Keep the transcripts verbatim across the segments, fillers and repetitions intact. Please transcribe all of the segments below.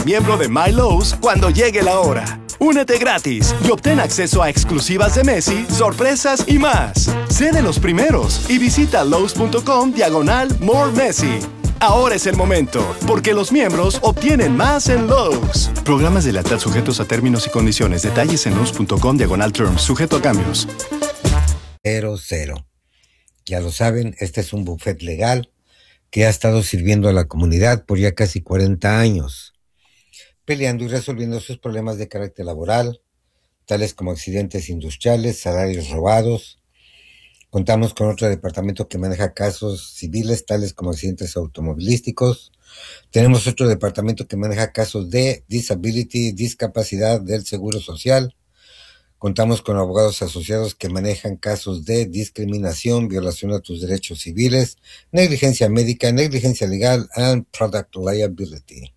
miembro de My Lowe's cuando llegue la hora. Únete gratis y obtén acceso a exclusivas de Messi, sorpresas y más. Sé de los primeros y visita Lowe's.com diagonal More Messi. Ahora es el momento, porque los miembros obtienen más en Lowe's. Programas de lealtad sujetos a términos y condiciones. Detalles en Lowe's.com diagonal terms, sujeto a cambios. Cero, cero. Ya lo saben, este es un buffet legal que ha estado sirviendo a la comunidad por ya casi cuarenta años, peleando y resolviendo sus problemas de carácter laboral, tales como accidentes industriales, salarios robados. Contamos con otro departamento que maneja casos civiles, tales como accidentes automovilísticos. Tenemos otro departamento que maneja casos de disability, discapacidad del Seguro Social. Contamos con abogados asociados que manejan casos de discriminación, violación a tus derechos civiles, negligencia médica, negligencia legal and product liability.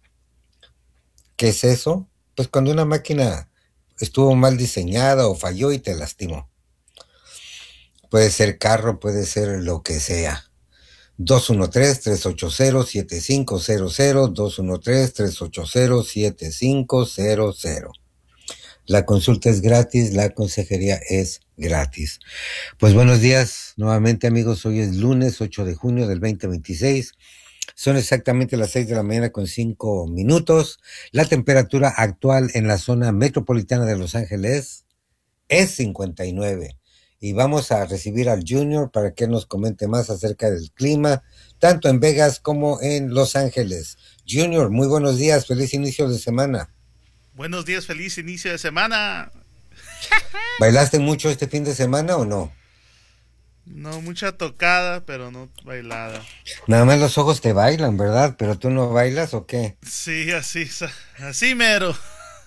¿Qué es eso? Pues cuando una máquina estuvo mal diseñada o falló y te lastimó. Puede ser carro, puede ser lo que sea. dos uno tres, tres ocho cero, siete cinco cero cero, dos uno tres, tres ocho cero, siete cinco cero cero. La consulta es gratis, la consejería es gratis. Pues buenos días nuevamente, amigos. Hoy es lunes ocho de junio del veinte veintiséis. Son exactamente las seis de la mañana con cinco minutos. La temperatura actual en la zona metropolitana de Los Ángeles es cincuenta y nueve. Y vamos a recibir al Junior para que nos comente más acerca del clima, tanto en Vegas como en Los Ángeles. Junior, muy buenos días, feliz inicio de semana. Buenos días, feliz inicio de semana. ¿Bailaste mucho este fin de semana o no? No, mucha tocada, pero no bailada. Nada más los ojos te bailan, ¿verdad? ¿Pero tú no bailas o qué? Sí, así, así mero.